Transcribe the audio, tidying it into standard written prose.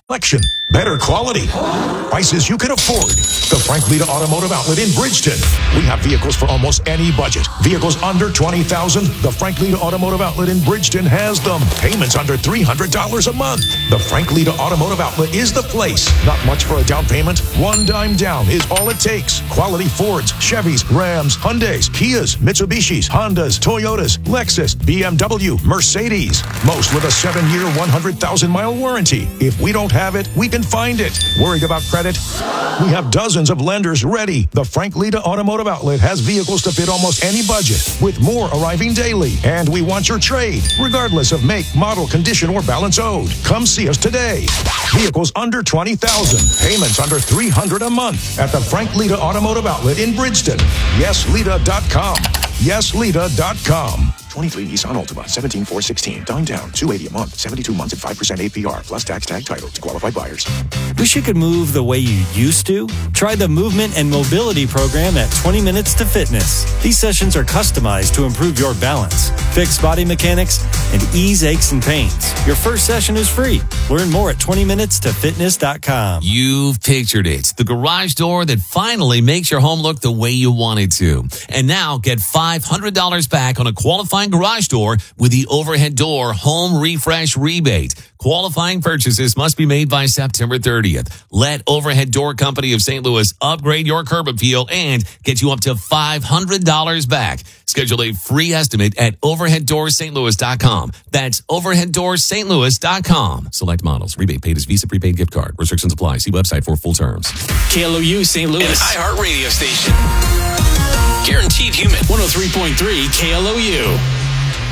Selection, better quality, prices you can afford. The Frank Lita Automotive Outlet in Bridgeton. We have vehicles for almost any budget. Vehicles under $20,000. The Frank Lita Automotive Outlet in Bridgeton has them. Payments under $300 a month. The Frank Lita Automotive Outlet is the place. Not much for a down payment. $1 dime down is all it takes. Quality Fords, Chevys, Rams, Hyundais, Kias, Mitsubishis, Hondas, Toyotas, Lexus, BMW, Mercedes. Most with a 7-year, 100,000-mile warranty. If we don't have it, we can find it. Worried about credit? We have dozens of lenders ready. The Frank Lita Automotive Outlet has vehicles to fit almost any budget, with more arriving daily. And we want your trade, regardless of make, model, condition, or balance owed. Come see us today. Vehicles under $20,000, payments under $300 a month at the Frank Lita Automotive Outlet in Bridgeton. YesLita.com. YesLita.com. 23 Nissan Altima, 17,416. Dime down, $280 a month, 72 months at 5% APR, plus tax tag title to qualified buyers. Wish you could move the way you used to? Try the Movement and Mobility program at 20 Minutes to Fitness. These sessions are customized to improve your balance, fix body mechanics, and ease aches and pains. Your first session is free. Learn more at 20minutestofitness.com. You've pictured it. The garage door that finally makes your home look the way you want it to. And now get $500 back on a qualifying garage door with the Overhead Door Home Refresh Rebate. Qualifying purchases must be made by September 30th. Let Overhead Door Company of St. Louis upgrade your curb appeal and get you up to $500 back. Schedule a free estimate at overheaddoorsstlouis.com. That's overheaddoorsstlouis.com. Select models. Rebate paid as Visa prepaid gift card. Restrictions apply. See website for full terms. KLOU St. Louis. An iHeart radio station. Guaranteed human. 103.3 KLOU.